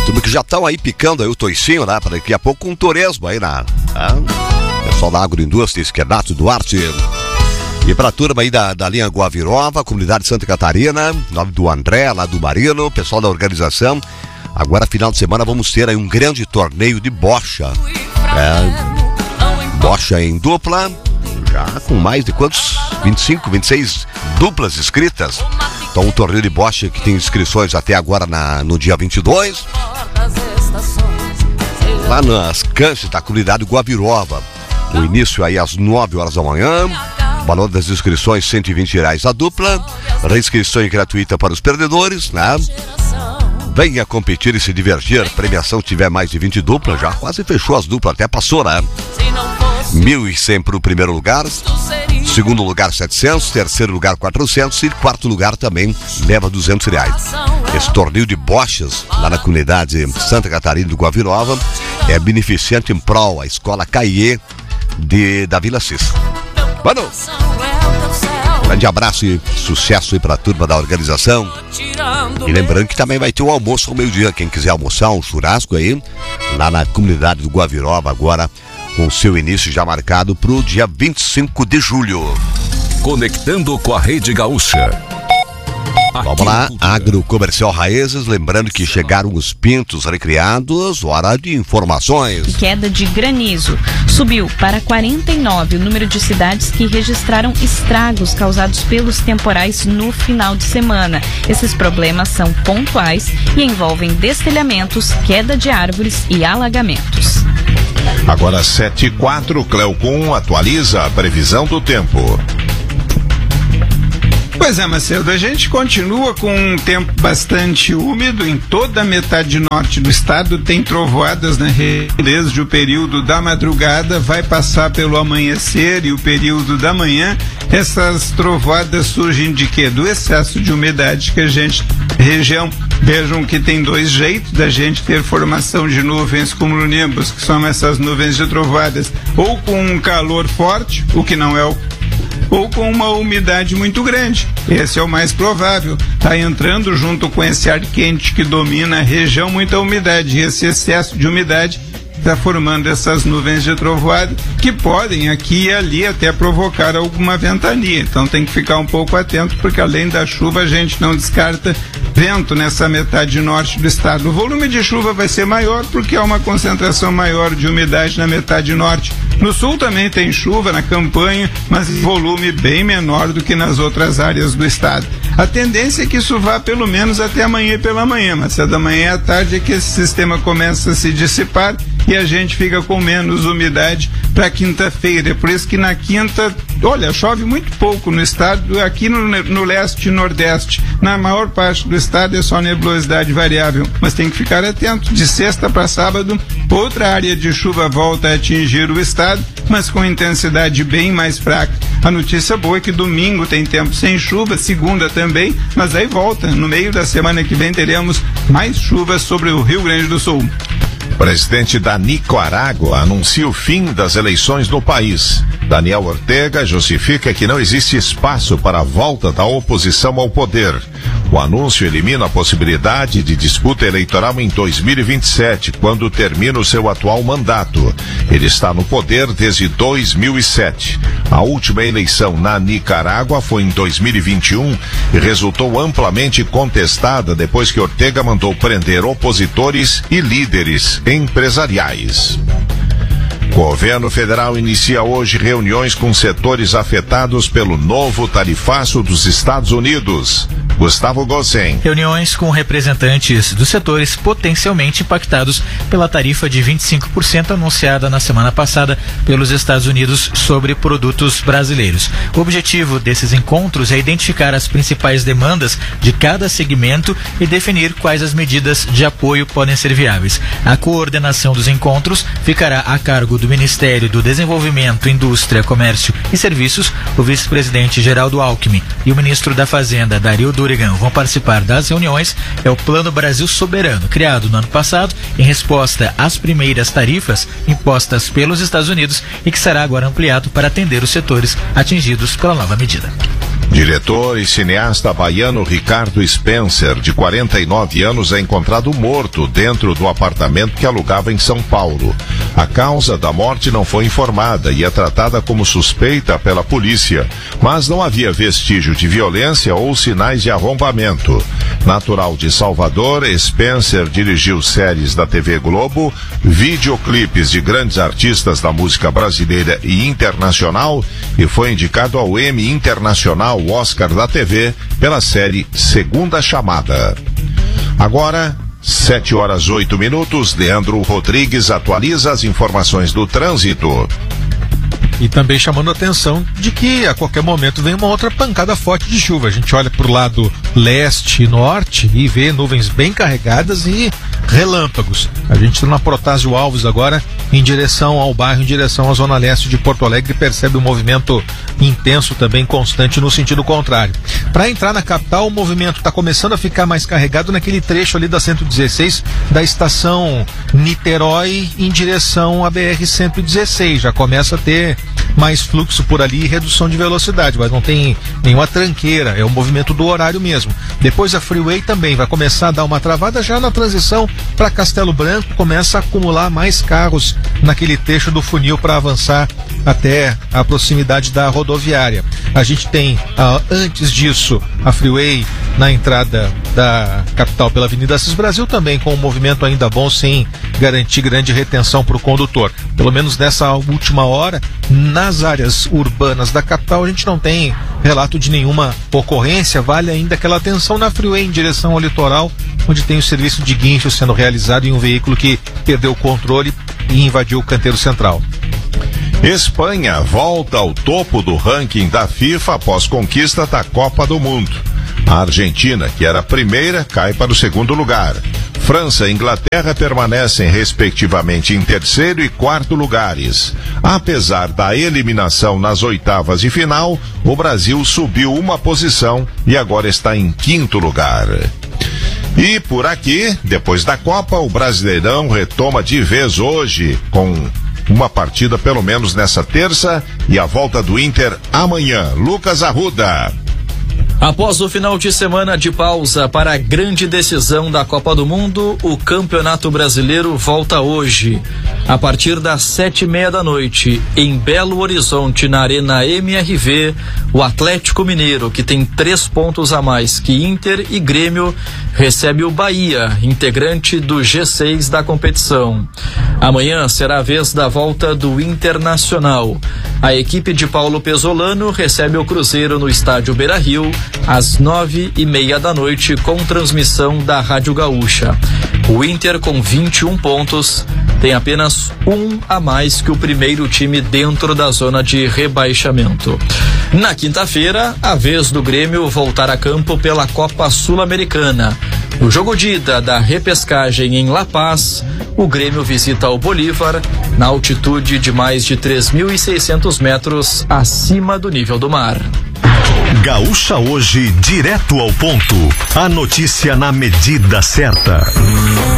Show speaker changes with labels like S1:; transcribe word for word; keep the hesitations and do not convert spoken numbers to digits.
S1: turma que já estão aí picando aí o toicinho, né? Para daqui a pouco um torresmo aí na... Ah, pessoal da Agroindústria, Esquerdato Duarte. E para a turma aí da, da linha Guavirova, comunidade Santa Catarina, nome do André, lá do Marino, pessoal da organização. Agora, final de semana, vamos ter aí um grande torneio de bocha. É, bocha em dupla, já com mais de quantos? vinte e cinco, vinte e seis duplas inscritas. Então, um torneio de bocha que tem inscrições até agora na, no dia vinte e dois. Lá nas canchas da comunidade Guavirova. O início aí às nove horas da manhã. Valor das inscrições cento e vinte reais a dupla. Reinscrição gratuita para os perdedores, né? Venha competir e se divertir. Premiação tiver mais de vinte duplas, já quase fechou as duplas, até passou, né? mil e cem para o primeiro lugar, segundo lugar setecentos, terceiro lugar quatrocentos e quarto lugar também leva duzentos reais. Esse torneio de bochas lá na comunidade Santa Catarina do Guavirova é beneficente em prol a escola Caie de, da Vila Cis. Mano, grande abraço e sucesso aí pra turma da organização. E lembrando que também vai ter um almoço ao meio-dia. Quem quiser almoçar, um churrasco aí, lá na comunidade do Guavirova, agora com seu início já marcado pro dia vinte e cinco de julho.
S2: Conectando com a Rede Gaúcha.
S1: Vamos lá, Agrocomercial Raízes, lembrando que chegaram os pintos recriados, hora de informações.
S3: E queda de granizo. Subiu para quarenta e nove o número de cidades que registraram estragos causados pelos temporais no final de semana. Esses problemas são pontuais e envolvem destelhamentos, queda de árvores e alagamentos.
S4: Agora sete e quatro, Cleocum atualiza a previsão do tempo.
S5: Pois é, Macedo, a gente continua com um tempo bastante úmido em toda a metade norte do estado, tem trovoadas na região desde o período da madrugada, vai passar pelo amanhecer e o período da manhã. Essas trovoadas surgem de quê? Do excesso de umidade que a gente, região, vejam que tem dois jeitos da gente ter formação de nuvens cumulonimbus, que são essas nuvens de trovoadas, ou com um calor forte, o que não é o ou com uma umidade muito grande. Esse é o mais provável. Está entrando junto com esse ar quente que domina a região muita umidade. E esse excesso de umidade está formando essas nuvens de trovoada que podem aqui e ali até provocar alguma ventania. Então tem que ficar um pouco atento, porque além da chuva a gente não descarta vento nessa metade norte do estado. O volume de chuva vai ser maior porque há uma concentração maior de umidade na metade norte. No sul também tem chuva na campanha, mas em volume bem menor do que nas outras áreas do estado. A tendência é que isso vá pelo menos até amanhã pela manhã, mas se da manhã à tarde é que esse sistema começa a se dissipar e a gente fica com menos umidade para quinta-feira. É por isso que na quinta, olha, chove muito pouco no estado, aqui no, no leste e nordeste. Na maior parte do estado é só nebulosidade variável, mas tem que ficar atento. De sexta para sábado, outra área de chuva volta a atingir o estado, mas com intensidade bem mais fraca. A notícia boa é que domingo tem tempo sem chuva, segunda também, mas aí volta. No meio da semana que vem teremos mais chuva sobre o Rio Grande do Sul.
S4: Presidente da Nicarágua anuncia o fim das eleições no país. Daniel Ortega justifica que não existe espaço para a volta da oposição ao poder. O anúncio elimina a possibilidade de disputa eleitoral em dois mil e vinte e sete, quando termina o seu atual mandato. Ele está no poder desde dois mil e sete. A última eleição na Nicarágua foi em dois mil e vinte e um e resultou amplamente contestada depois que Ortega mandou prender opositores e líderes empresariais. O governo federal inicia hoje reuniões com setores afetados pelo novo tarifaço dos Estados Unidos. Gustavo Gossen.
S6: Reuniões com representantes dos setores potencialmente impactados pela tarifa de vinte e cinco por cento anunciada na semana passada pelos Estados Unidos sobre produtos brasileiros. O objetivo desses encontros é identificar as principais demandas de cada segmento e definir quais as medidas de apoio podem ser viáveis. A coordenação dos encontros ficará a cargo do Ministério do Desenvolvimento, Indústria, Comércio e Serviços, o vice-presidente Geraldo Alckmin e o ministro da Fazenda, Dario Durigan, vão participar das reuniões. É o Plano Brasil Soberano, criado no ano passado em resposta às primeiras tarifas impostas pelos Estados Unidos e que será agora ampliado para atender os setores atingidos pela nova medida.
S4: Diretor e cineasta baiano Ricardo Spencer, de quarenta e nove anos, é encontrado morto dentro do apartamento que alugava em São Paulo. A causa da morte não foi informada e é tratada como suspeita pela polícia, mas não havia vestígio de violência ou sinais de arrombamento. Natural de Salvador, Spencer dirigiu séries da T V Globo, videoclipes de grandes artistas da música brasileira e internacional e foi indicado ao Emmy Internacional Oscar da T V pela série Segunda Chamada. Agora, sete horas oito minutos, Leandro Rodrigues atualiza as informações do trânsito.
S7: E também chamando a atenção de que a qualquer momento vem uma outra pancada forte de chuva. A gente olha para o lado leste e norte e vê nuvens bem carregadas e relâmpagos. A gente está na Protásio Alves agora, em direção ao bairro, em direção à zona leste de Porto Alegre, e percebe um movimento intenso também, constante no sentido contrário. Para entrar na capital, o movimento está começando a ficar mais carregado naquele trecho ali da cento e dezesseis, da estação Niterói em direção à B R cento e dezesseis. Já começa a ter mais fluxo por ali e redução de velocidade, mas não tem nenhuma tranqueira, é o movimento do horário mesmo. Depois a Freeway também vai começar a dar uma travada já na transição para Castelo Branco, começa a acumular mais carros naquele trecho do funil para avançar até a proximidade da rodoviária. A gente tem, uh, antes disso, a Freeway na entrada da capital pela Avenida Assis Brasil, também com um movimento ainda bom, sem garantir grande retenção para o condutor. Pelo menos nessa última hora, nas áreas urbanas da capital, a gente não tem relato de nenhuma ocorrência. Vale ainda aquela atenção na Freeway em direção ao litoral, onde tem o serviço de guincho sendo realizado em um veículo que perdeu o controle e invadiu o canteiro central.
S4: Espanha volta ao topo do ranking da FIFA após conquista da Copa do Mundo. A Argentina, que era a primeira, cai para o segundo lugar. França e Inglaterra permanecem respectivamente em terceiro e quarto lugares. Apesar da eliminação nas oitavas de final, o Brasil subiu uma posição e agora está em quinto lugar. E por aqui, depois da Copa, o Brasileirão retoma de vez hoje, com uma partida pelo menos nessa terça e a volta do Inter amanhã. Lucas Arruda.
S8: Após o final de semana de pausa para a grande decisão da Copa do Mundo, o Campeonato Brasileiro volta hoje. A partir das sete e meia da noite, em Belo Horizonte, na Arena M R V, o Atlético Mineiro, que tem três pontos a mais que Inter e Grêmio, recebe o Bahia, integrante do G seis da competição. Amanhã será a vez da volta do Internacional. A equipe de Paulo Pesolano recebe o Cruzeiro no estádio Beira-Rio, às nove e meia da noite, com transmissão da Rádio Gaúcha. O Inter, com vinte e um pontos, tem apenas um a mais que o primeiro time dentro da zona de rebaixamento. Na quinta-feira, a vez do Grêmio voltar a campo pela Copa Sul-Americana. No jogo de ida da repescagem em La Paz, o Grêmio visita o Bolívar na altitude de mais de três mil e seiscentos metros acima do nível do mar.
S9: Gaúcha Hoje, direto ao ponto. A notícia na medida certa.